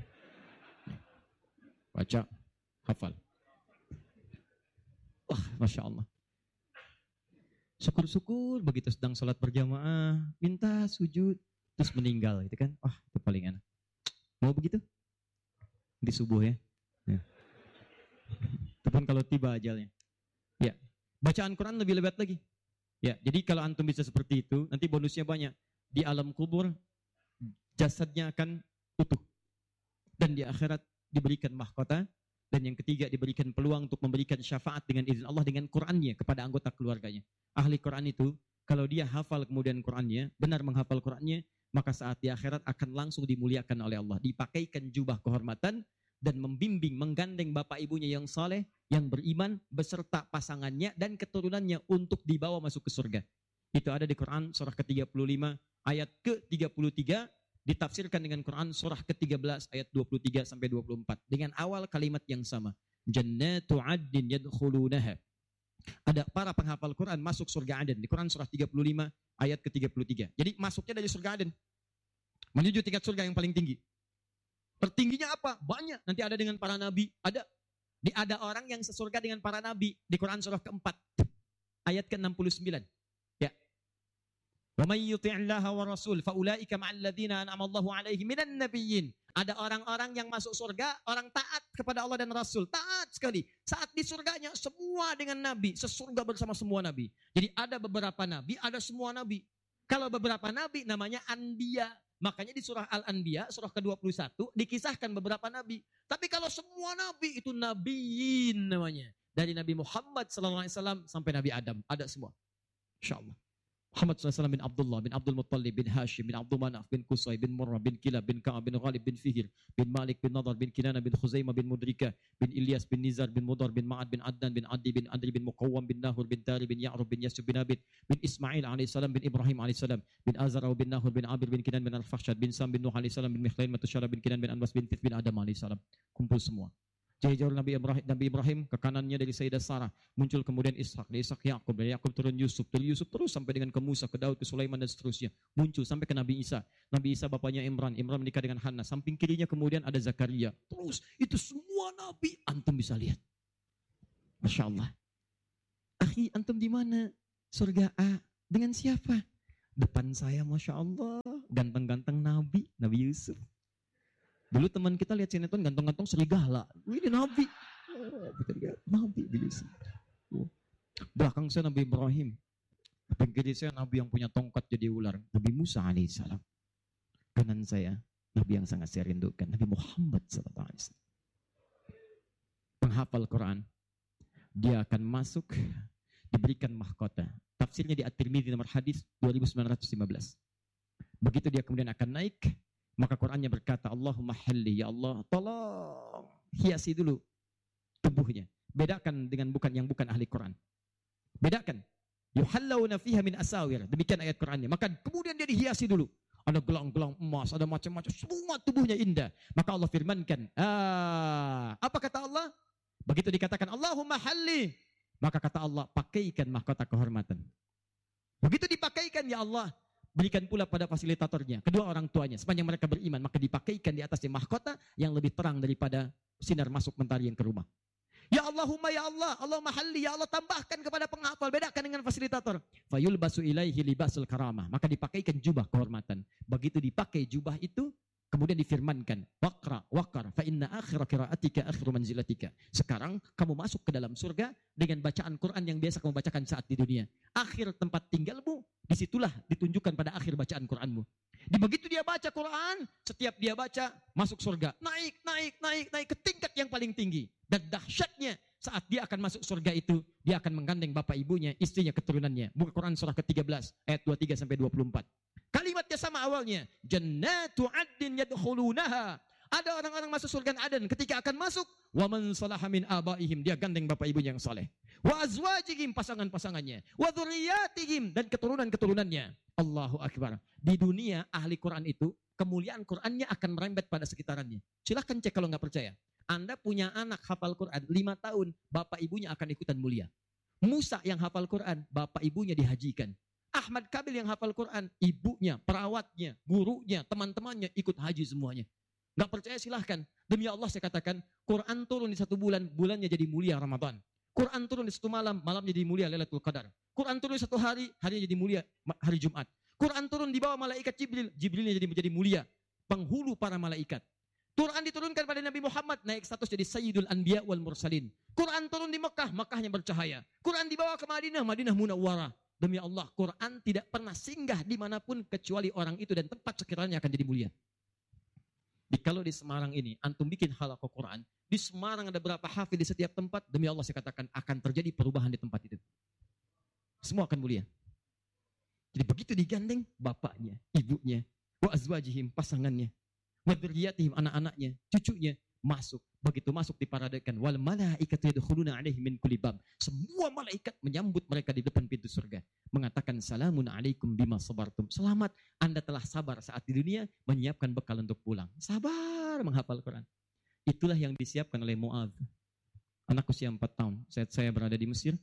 Baca, hafal. Wah, Masya Allah. Syukur-syukur begitu sedang sholat berjamaah, minta sujud, terus meninggal, itu kan, wah itu paling enak. Mau begitu? Di subuh ya. Ya. Ataupun kalau tiba ajalnya. Ya, bacaan Quran lebih lebat lagi. Ya, jadi kalau antum bisa seperti itu, nanti bonusnya banyak. Di alam kubur, jasadnya akan utuh. Dan di akhirat diberikan mahkota. Dan yang ketiga diberikan peluang untuk memberikan syafaat dengan izin Allah dengan Qurannya kepada anggota keluarganya. Ahli Quran itu, kalau dia hafal kemudian Qurannya, benar menghafal Qurannya, maka saat di akhirat akan langsung dimuliakan oleh Allah. Dipakaikan jubah kehormatan dan membimbing, menggandeng bapak ibunya yang saleh, yang beriman, beserta pasangannya dan keturunannya untuk dibawa masuk ke surga. Itu ada di Quran surah ke tiga puluh lima ayat ke tiga puluh tiga, ditafsirkan dengan Quran surah ke tiga belas ayat dua puluh tiga sampai dua puluh empat dengan awal kalimat yang sama. Jannatu 'adnin yadkhulunaha. Ada para penghafal Quran masuk surga Aden di Quran surah tiga puluh lima ayat ke tiga puluh tiga. Jadi masuknya dari surga Aden menuju tingkat surga yang paling tinggi. Tertingginya apa? Banyak. Nanti ada dengan para nabi. Ada di ada orang yang sesurga dengan para nabi di Quran surah keempat ayat ke enam puluh sembilan. Ya. Wa may yuti'illaha wa rasul fa ulaika ma'al ladzina an'ama Allahu 'alaihim minan nabiyyin. Ada orang-orang yang masuk surga, orang taat kepada Allah dan Rasul. Taat sekali. Saat di surganya, semua dengan Nabi. Sesurga bersama semua Nabi. Jadi ada beberapa Nabi, ada semua Nabi. Kalau beberapa Nabi namanya Anbiya. Makanya di surah Al-Anbiya, surah ke dua puluh satu, dikisahkan beberapa Nabi. Tapi kalau semua Nabi, itu Nabiin namanya. Dari Nabi Muhammad shallallahu alaihi wasallam sampai Nabi Adam. Ada semua. Insya Allah. Muhammad shallallahu alaihi wasallam bin Abdullah, bin Abdul Muttalib, bin Hashim, bin Abdul Manaf, bin Qusay, bin Murrah, bin Kilab, bin Ka'ab, bin Ghalib, bin Fihir, bin Malik, bin Nadar, bin Kinana, bin Khuzaimah, bin Mudrika, bin Ilyas, bin Nizar, bin Mudar, bin Ma'ad, bin Adnan, bin Adi, bin Adri, bin Muqawwam, bin Nahur, bin Tari, bin Ya'rub, bin Yasub, bin Abid, bin Ismail alaihissalam, bin Ibrahim alaihissalam, bin Azar, bin Nahur, bin Abir, bin Kinan, bin Al-Fakhshad, bin Sam, bin Nuh alaihissalam, bin Mikhlail, Matusyara, bin Kinan, bin Anbas, bin Tith, bin Adam alaihissalam. Kumpul semua. Jauh-jauh Nabi Ibrahim, Nabi Ibrahim ke kanannya dari Sayyidah Sarah, muncul kemudian Ishak, dari Ishak Yakub, dari Yakub turun Yusuf, dari Yusuf terus sampai dengan ke Musa, ke Daud, ke Sulaiman dan seterusnya, muncul sampai ke Nabi Isa. Nabi Isa bapaknya Imran, Imran menikah dengan Hannah, samping kirinya kemudian ada Zakaria. Terus itu semua Nabi antum bisa lihat. Masya Allah. Akhi, antum di mana? Surga A. Dengan siapa? Depan saya, Masya Allah, ganteng-ganteng Nabi, Nabi Yusuf. Dulu teman kita lihat sinetron ganteng-ganteng serigala. Ini Nabi. Oh, kita lihat Nabi di sini. Oh. Belakang saya Nabi Ibrahim. Pinggir saya Nabi yang punya tongkat jadi ular. Nabi Musa alaihissalam. Kanan saya Nabi yang sangat saya rindukan. Nabi Muhammad sallallahu alaihi wasallam. Penghafal Quran. Dia akan masuk, diberikan mahkota. Tafsirnya di At-Tirmidzi nomor hadis dua ribu sembilan ratus lima belas. Begitu dia kemudian akan naik, maka Qurannya berkata, Allahumma halli, ya Allah, tolong hiasi dulu tubuhnya. Bedakan dengan bukan yang bukan ahli Quran. Bedakan. Yuhallawna fiha min asawir. Demikian ayat Qurannya. Maka kemudian dia dihiasi dulu. Ada gelang-gelang emas, ada macam-macam. Semua tubuhnya indah. Maka Allah firmankan. Ah, apa kata Allah? Begitu dikatakan Allahumma halli. Maka kata Allah, pakaikan mahkota kehormatan. Begitu dipakaikan, ya Allah, berikan pula pada fasilitatornya, kedua orang tuanya, sepanjang mereka beriman, maka dipakaikan di atasnya mahkota yang lebih terang daripada sinar masuk mentari yang ke rumah. Ya Allahumma ya Allah, Allahumma halli, ya Allah tambahkan kepada penghafal, bedakan dengan fasilitator. Fayulbasu ilaihi libasul karamah, maka dipakaikan jubah kehormatan. Begitu dipakai jubah itu, kemudian difirmankan, waqra waqar fa inna akhira qiraatika akhiru manzilatika. Sekarang kamu masuk ke dalam surga dengan bacaan Quran yang biasa kamu bacakan saat di dunia. Akhir tempat tinggalmu, disitulah ditunjukkan pada akhir bacaan Quranmu. Di begitu dia baca Quran, setiap dia baca masuk surga. Naik, naik, naik, naik ke tingkat yang paling tinggi. Dan dahsyatnya saat dia akan masuk surga itu, dia akan menggandeng bapak ibunya, istrinya, keturunannya. Buka Quran surah ke tiga belas ayat dua puluh tiga sampai dua puluh empat. Kalimatnya sama awalnya. Jannatu addin yadkhulunaha. Ada orang-orang masuk surga Aden, ketika akan masuk, wa man salaha min abaihim, dia gandeng bapak ibunya yang saleh. Wa azwajihim, pasangan-pasangannya. Wa dzurriyyatihim, dan keturunan-keturunannya. Allahu akbar. Di dunia ahli Quran itu kemuliaan Qurannya akan merembet pada sekitarannya. Silahkan cek kalau nggak percaya. Anda punya anak hafal Quran lima tahun, bapak ibunya akan ikutan mulia. Musa yang hafal Quran, bapak ibunya dihajikan. Ahmad Kabil yang hafal Quran, ibunya, perawatnya, gurunya, teman-temannya ikut haji semuanya. Nggak percaya silahkan. Demi Allah saya katakan, Quran turun di satu bulan, bulannya jadi mulia Ramadan. Quran turun di satu malam, malamnya jadi mulia Lailatul Qadar. Quran turun di satu hari, harinya jadi mulia hari Jumat. Quran turun di bawah malaikat Jibril, Jibrilnya jadi menjadi mulia, penghulu para malaikat. Quran diturunkan pada Nabi Muhammad, naik status jadi Sayyidul Anbiya wal Mursalin. Quran turun di Mekah, Mekahnya bercahaya. Quran dibawa ke Madinah, Madinah Munawwarah. Demi Allah, Quran tidak pernah singgah dimanapun kecuali orang itu dan tempat sekiranya akan jadi mulia. Di, kalau di Semarang ini, antum bikin halaqah Quran, di Semarang ada berapa hafid di setiap tempat, demi Allah saya katakan akan terjadi perubahan di tempat itu. Semua akan mulia. Jadi begitu digandeng, bapaknya, ibunya, wa azwajihim, pasangannya, wa dzurriyyatihim, anak-anaknya, cucunya, masuk. Begitu masuk diparadekan, wal malaikatu yadkhuluna alaihim min kulli bab. Semua malaikat menyambut mereka di depan pintu surga, mengatakan salamun alaikum bima sabartum. Selamat, Anda telah sabar saat di dunia menyiapkan bekal untuk pulang. Sabar menghafal Quran. Itulah yang disiapkan oleh Mu'adz. Anak usia empat tahun, saat saya berada di Mesir,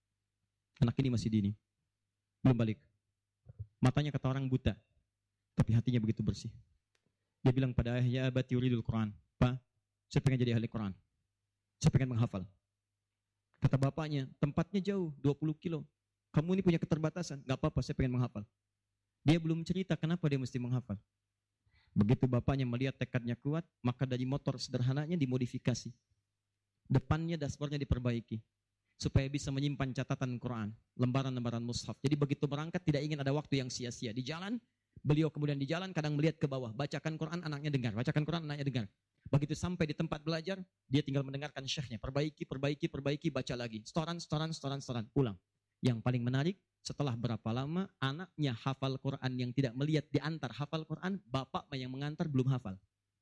anak ini masih dini, belum balik. Matanya kata orang buta, tapi hatinya begitu bersih. Dia bilang pada ayahnya, abati yuridul Quran. Pak, saya pengen jadi ahli Quran. Saya pengen menghafal. Kata bapaknya, tempatnya jauh, dua puluh kilo. Kamu ini punya keterbatasan. Gak apa-apa, saya pengen menghafal. Dia belum cerita kenapa dia mesti menghafal. Begitu bapaknya melihat tekadnya kuat, maka dari motor sederhananya dimodifikasi. Depannya dashboardnya diperbaiki. Supaya bisa menyimpan catatan Quran, lembaran-lembaran mushaf. Jadi begitu berangkat tidak ingin ada waktu yang sia-sia. Di jalan, beliau kemudian di jalan kadang melihat ke bawah. Bacakan Quran, anaknya dengar. Bacakan Quran, anaknya dengar. Begitu sampai di tempat belajar, dia tinggal mendengarkan syekhnya. Perbaiki, perbaiki, perbaiki, baca lagi. Setoran, setoran, setoran, setoran. Ulang. Yang paling menarik, setelah berapa lama, anaknya hafal Quran yang tidak melihat diantar hafal Quran, bapak yang mengantar belum hafal.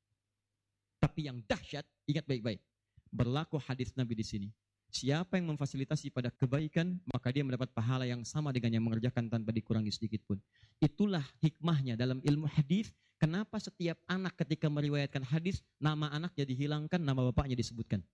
Tapi yang dahsyat, ingat baik-baik. Berlaku hadis Nabi di sini. Siapa yang memfasilitasi pada kebaikan, maka dia mendapat pahala yang sama dengan yang mengerjakan tanpa dikurangi sedikit pun. Itulah hikmahnya dalam ilmu hadis. Kenapa setiap anak ketika meriwayatkan hadis, nama anaknya dihilangkan, nama bapaknya disebutkan.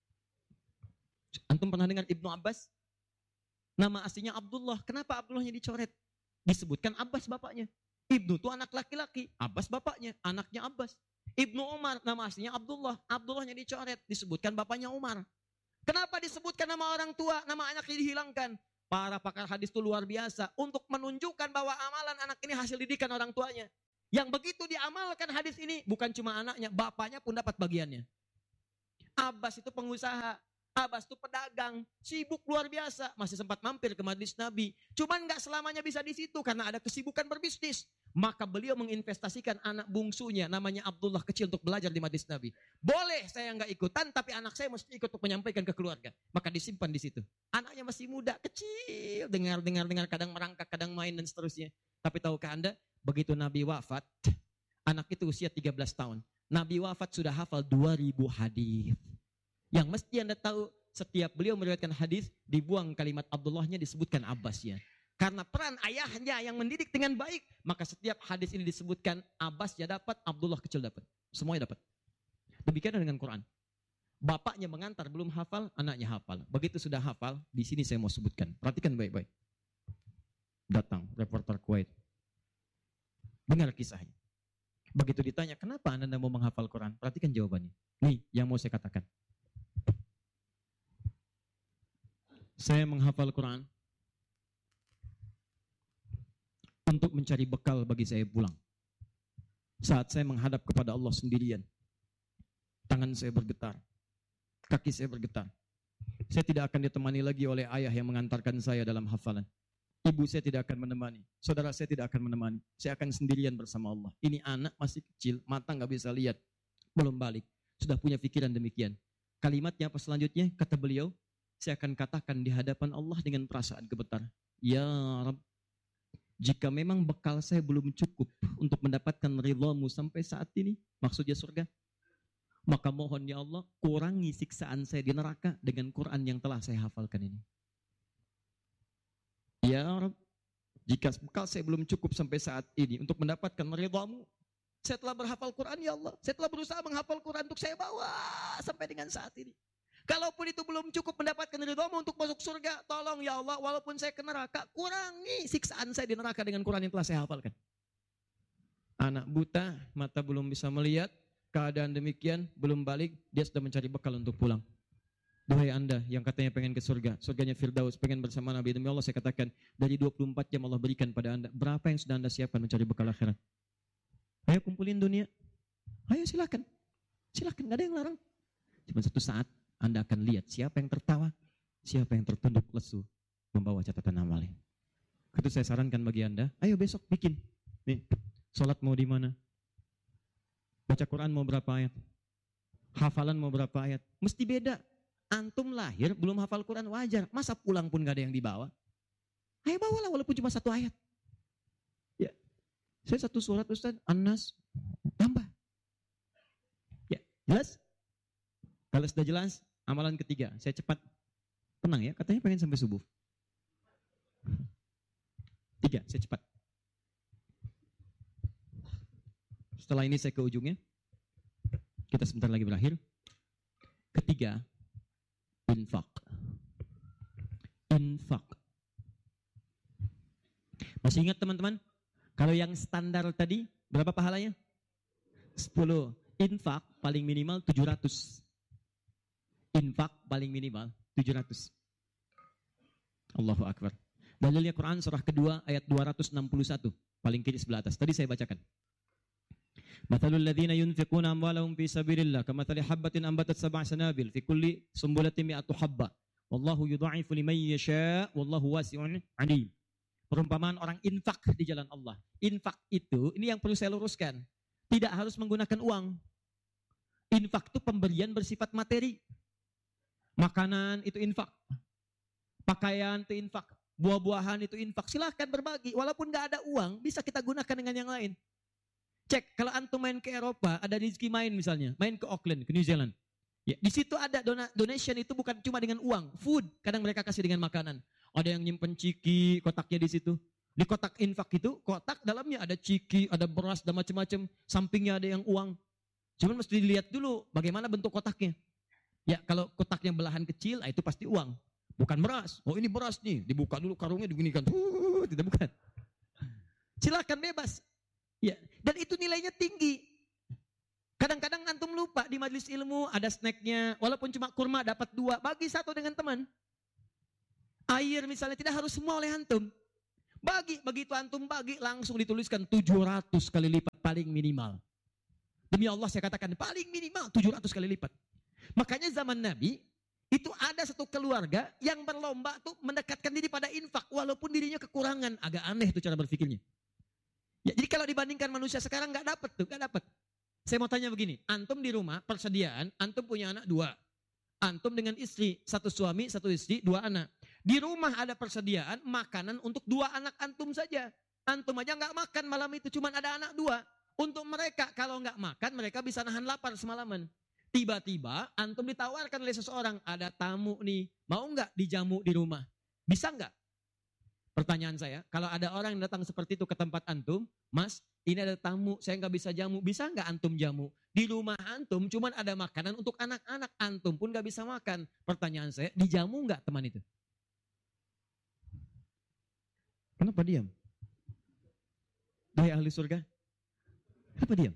Antum pernah dengar Ibnu Abbas? Nama aslinya Abdullah. Kenapa Abdullahnya dicoret? Disebutkan Abbas bapaknya. Ibnu itu anak laki-laki. Abbas bapaknya. Anaknya Abbas. Ibnu Umar, nama aslinya Abdullah. Abdullahnya dicoret. Disebutkan bapaknya Umar. Kenapa disebutkan nama orang tua, nama anaknya dihilangkan? Para pakar hadis itu luar biasa. Untuk menunjukkan bahwa amalan anak ini hasil didikan orang tuanya. Yang begitu diamalkan hadis ini, bukan cuma anaknya, bapaknya pun dapat bagiannya. Abbas itu pengusaha, Abbas itu pedagang, sibuk luar biasa, masih sempat mampir ke majelis Nabi. Cuman nggak selamanya bisa di situ karena ada kesibukan berbisnis. Maka beliau menginvestasikan anak bungsunya, namanya Abdullah kecil, untuk belajar di majelis Nabi. Boleh saya nggak ikutan, tapi anak saya mesti ikut untuk menyampaikan ke keluarga. Maka disimpan di situ. Anaknya masih muda, kecil, dengar, dengar, dengar, kadang merangkak, kadang main dan seterusnya. Tapi tahukah Anda? Begitu Nabi wafat, anak itu usia tiga belas tahun. Nabi wafat sudah hafal dua ribu hadis. Yang mesti Anda tahu, setiap beliau meriwayatkan hadis, dibuang kalimat Abdullahnya, disebutkan Abbasnya. Karena peran ayahnya yang mendidik dengan baik, maka setiap hadis ini disebutkan Abbasnya dapat, Abdullah kecil dapat. Semuanya dapat. Demikian dengan Quran. Bapaknya mengantar belum hafal, anaknya hafal. Begitu sudah hafal, di sini saya mau sebutkan. Perhatikan baik-baik. Datang reporter Kuwait. Dengar kisahnya. Begitu ditanya, kenapa Anda mau menghafal Quran? Perhatikan jawabannya. Nih, yang mau saya katakan. Saya menghafal Quran untuk mencari bekal bagi saya pulang. Saat saya menghadap kepada Allah sendirian, tangan saya bergetar, kaki saya bergetar. Saya tidak akan ditemani lagi oleh ayah yang mengantarkan saya dalam hafalan. Ibu saya tidak akan menemani, saudara saya tidak akan menemani. Saya akan sendirian bersama Allah. Ini anak masih kecil, mata nggak bisa lihat, belum balik, sudah punya pikiran demikian. Kalimatnya apa selanjutnya? Kata beliau, saya akan katakan di hadapan Allah dengan perasaan gemetar, ya Rabb, jika memang bekal saya belum cukup untuk mendapatkan ridhamu sampai saat ini, maksudnya surga, maka mohon ya Allah, kurangi siksaan saya di neraka dengan Quran yang telah saya hafalkan ini. Ya Rabb, jika bekal saya belum cukup sampai saat ini untuk mendapatkan ridhamu, saya telah berhafal Quran ya Allah, saya telah berusaha menghafal Quran untuk saya bawa sampai dengan saat ini. Kalaupun itu belum cukup mendapatkan ridhamu untuk masuk surga, tolong ya Allah, walaupun saya ke neraka, kurangi siksaan saya di neraka dengan Quran yang telah saya hafalkan. Anak buta, mata belum bisa melihat, keadaan demikian, belum balik, dia sudah mencari bekal untuk pulang. Duhai Anda yang katanya pengen ke surga, surganya Firdaus, pengen bersama Nabi, demi Allah saya katakan, dari dua puluh empat jam Allah berikan pada Anda, berapa yang sudah Anda siapkan mencari bekal akhirat? Ayo kumpulin dunia, ayo silakan, silakan, gak ada yang larang. Cuma satu saat, Anda akan lihat siapa yang tertawa, siapa yang tertunduk lesu, membawa catatan amalnya. Itu saya sarankan bagi Anda, ayo besok bikin. Nih, sholat mau di mana? Baca Quran mau berapa ayat? Hafalan mau berapa ayat? Mesti beda. Antum lahir belum hafal Quran wajar. Masa pulang pun gak ada yang dibawa? Ayo bawalah walaupun cuma satu ayat. Ya, saya satu surat Ustaz, An-Nas, tambah. Ya, jelas? Kalau sudah jelas, amalan ketiga, saya cepat. Tenang ya, katanya pengen sampai subuh. Tiga, saya cepat. Setelah ini saya ke ujungnya. Kita sebentar lagi berakhir. Ketiga, infak. Infak. Masih ingat teman-teman? Kalau yang standar tadi, berapa pahalanya? sepuluh. Infak paling minimal tujuh ratus. Infak paling minimal tujuh ratus. Allahu Akbar. Dalilnya Quran surah kedua ayat dua ratus enam puluh satu. Paling kiri sebelah atas. Tadi saya bacakan. Mathalul ladzina yunfiquna amwalahum fi sabilillah kamathali habbatin ambatat sab'a sanabil fi kulli sumbulatin mi'atu habba. Wallahu yudha'ifu liman yasha' wallahu wasi'un 'alim. Perumpamaan orang infak di jalan Allah. Infak itu, ini yang perlu saya luruskan. Tidak harus menggunakan uang. Infak itu pemberian bersifat materi. Makanan itu infak. Pakaian itu infak. Buah-buahan itu infak. Silahkan berbagi. Walaupun gak ada uang, bisa kita gunakan dengan yang lain. Cek, kalau antum main ke Eropa, ada rezeki main misalnya. Main ke Auckland, ke New Zealand. Ya, di situ ada dona, donation itu bukan cuma dengan uang. Food, kadang mereka kasih dengan makanan. Ada yang nyimpen ciki, kotaknya di situ. Di kotak infak itu, kotak dalamnya ada ciki, ada beras, dan macam-macam. Sampingnya ada yang uang. Cuman mesti dilihat dulu bagaimana bentuk kotaknya. Ya, kalau kotaknya belahan kecil, itu pasti uang. Bukan beras. Oh ini beras nih. Dibuka dulu karungnya, diginikan. Uh, tidak bukan. Silakan bebas. Ya, dan itu nilainya tinggi. Kadang-kadang antum lupa di majelis ilmu ada snacknya. Walaupun cuma kurma dapat dua. Bagi satu dengan teman. Air misalnya tidak harus semua oleh antum. Bagi, begitu antum bagi langsung dituliskan tujuh ratus kali lipat paling minimal. Demi Allah saya katakan paling minimal tujuh ratus kali lipat. Makanya zaman Nabi itu ada satu keluarga yang berlomba tuh mendekatkan diri pada infak walaupun dirinya kekurangan. Agak aneh tuh cara berpikirnya. Ya, jadi kalau dibandingkan manusia sekarang nggak dapat tuh, nggak dapat. Saya mau tanya begini, antum di rumah persediaan, antum punya anak dua, antum dengan istri satu suami satu istri dua anak. Di rumah ada persediaan makanan untuk dua anak antum saja. Antum aja nggak makan malam itu, cuma ada anak dua. Untuk mereka kalau nggak makan mereka bisa nahan lapar semalaman. Tiba-tiba antum ditawarkan oleh seseorang, ada tamu nih, mau nggak dijamu di rumah? Bisa nggak? Pertanyaan saya, kalau ada orang yang datang seperti itu ke tempat antum, Mas, ini ada tamu, saya nggak bisa jamu, bisa nggak antum jamu? Di rumah antum cuman ada makanan untuk anak-anak, antum pun nggak bisa makan. Pertanyaan saya, dijamu nggak teman itu? Kenapa diam? Dari ahli surga? Kenapa diam?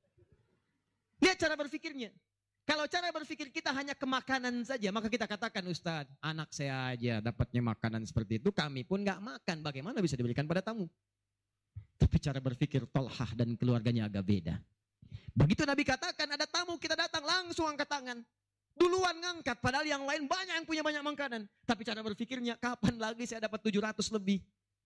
Lihat cara berpikirnya. Kalau cara berpikir kita hanya ke makanan saja, maka kita katakan, Ustadz, anak saya aja dapatnya makanan seperti itu, kami pun nggak makan. Bagaimana bisa diberikan pada tamu? Tapi cara berpikir Tolhah dan keluarganya agak beda. Begitu Nabi katakan, ada tamu, kita datang langsung angkat tangan. Duluan ngangkat, padahal yang lain banyak yang punya banyak makanan. Tapi cara berpikirnya, kapan lagi saya dapat tujuh ratus lebih?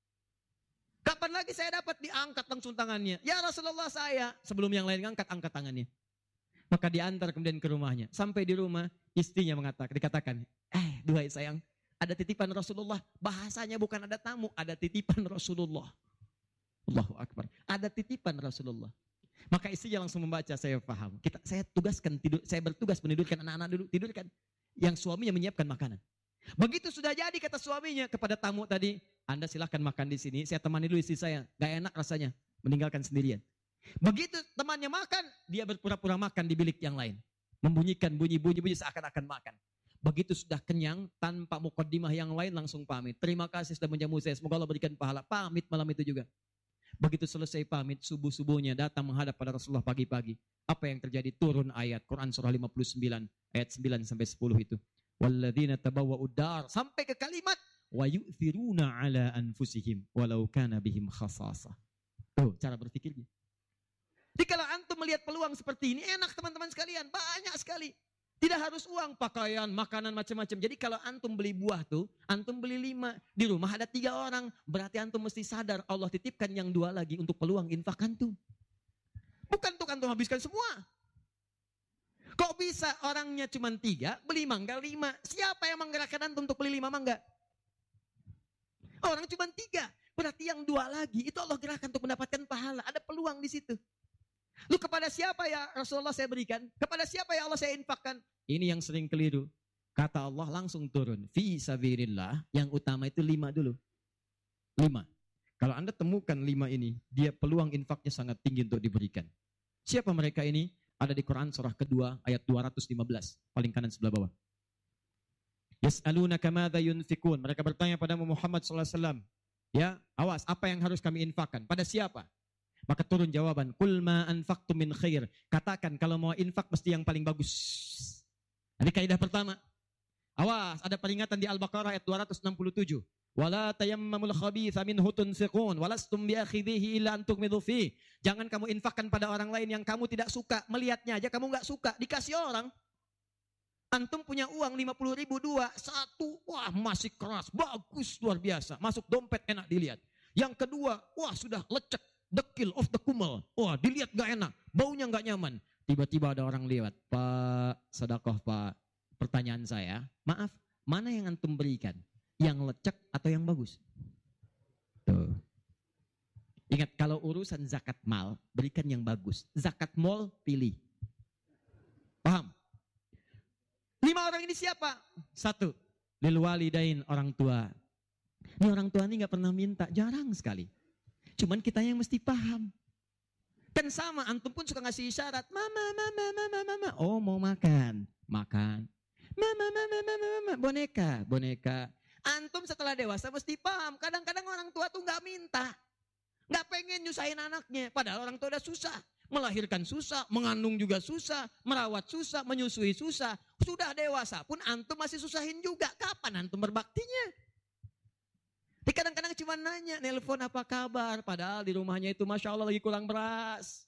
Kapan lagi saya dapat diangkat langsung tangannya? Ya Rasulullah saya. Sebelum yang lain ngangkat, angkat tangannya. Maka diantar kemudian ke rumahnya. Sampai di rumah, istrinya mengatakan, dikatakan, eh duhai sayang, ada titipan Rasulullah. Bahasanya bukan ada tamu, ada titipan Rasulullah. Allahu Akbar. Ada titipan Rasulullah. Maka istrinya langsung membaca, saya paham. Kita, saya tugaskan tidur, saya bertugas menidurkan anak-anak dulu, tidurkan. Yang suaminya menyiapkan makanan. Begitu sudah jadi kata suaminya kepada tamu tadi, Anda silahkan makan di sini, saya temani dulu istri saya. Gak enak rasanya, meninggalkan sendirian. Begitu temannya makan, dia berpura-pura makan di bilik yang lain. Membunyikan bunyi-bunyi seakan-akan makan. Begitu sudah kenyang, tanpa mukaddimah yang lain langsung pamit. Terima kasih sudah menjamu saya, semoga Allah berikan pahala. Pamit malam itu juga. Begitu selesai pamit, subuh-subuhnya datang menghadap pada Rasulullah pagi-pagi. Apa yang terjadi? Turun ayat Quran surah lima puluh sembilan, ayat sembilan sampai sepuluh itu. Walladzina tabawwa'ud dar, sampai ke kalimat wa yu'thiruna ala anfusihim walau kana bihim khasasah. Tuh, cara berpikirnya. Jadi kalau antum melihat peluang seperti ini, enak teman-teman sekalian, banyak sekali. Tidak harus uang, pakaian, makanan, macam-macam. Jadi kalau antum beli buah tuh, antum beli lima, di rumah ada tiga orang, berarti antum mesti sadar Allah titipkan yang dua lagi untuk peluang infak antum. Bukan untuk antum habiskan semua. Kok bisa orangnya cuma tiga, beli mangga lima? Siapa yang menggerakkan antum untuk beli lima mangga? Orang cuma tiga, berarti yang dua lagi, itu Allah gerakkan untuk mendapatkan pahala. Ada peluang di situ. Lu kepada siapa ya Rasulullah saya berikan? Kepada siapa ya Allah saya infakkan? Ini yang sering keliru. Kata Allah langsung turun. Fi sabilillah, yang utama itu lima dulu. Lima. Kalau Anda temukan lima ini, dia peluang infaknya sangat tinggi untuk diberikan. Siapa mereka ini? Ada di Quran surah kedua ayat dua ratus lima belas. Paling kanan sebelah bawah. Yas'alunaka madza yunfikun. Mereka bertanya pada Muhammad shallallahu alaihi wasallam. Ya, awas, apa yang harus kami infakkan? Pada siapa? Maka turun jawaban, kul ma anfaqtum min khair. Katakan kalau mau infak mesti yang paling bagus. Ini kaidah pertama. Awas, ada peringatan di Al-Baqarah ayat dua ratus enam puluh tujuh. Wala tayammamul khabitha minhu tunfiqun walastum biakhidhihi illa an tughmidu fi. Jangan kamu infakkan pada orang lain yang kamu tidak suka, melihatnya aja kamu enggak suka, dikasih orang. Antum punya uang lima puluh ribu dua, satu, wah masih keras, bagus, luar biasa. Masuk dompet enak dilihat. Yang kedua, wah sudah lecek. Dekil of the kumel. Wah, dilihat gak enak. Baunya gak nyaman. Tiba-tiba ada orang lewat. Pak, sedekah Pak. Pertanyaan saya, maaf, mana yang antum berikan? Yang lecek atau yang bagus? Tuh. Ingat, kalau urusan zakat mal, berikan yang bagus. Zakat mal, pilih. Paham? Lima orang ini siapa? Satu, lil walidain, orang tua. Ini orang tua ini gak pernah minta, jarang sekali. Cuman kita yang mesti paham. Kan sama, antum pun suka ngasih isyarat. Mama, mama, mama, mama. Oh mau makan. Makan. Mama, mama, mama, mama. Boneka, boneka. Antum setelah dewasa mesti paham. Kadang-kadang orang tua tuh gak minta. Gak pengen nyusahin anaknya. Padahal orang tua udah susah. Melahirkan susah, mengandung juga susah, merawat susah, menyusui susah. Sudah dewasa pun antum masih susahin juga. Kapan antum berbaktinya? Kadang-kadang cuma nanya, nelpon apa kabar. Padahal di rumahnya itu Masya Allah lagi kurang beras.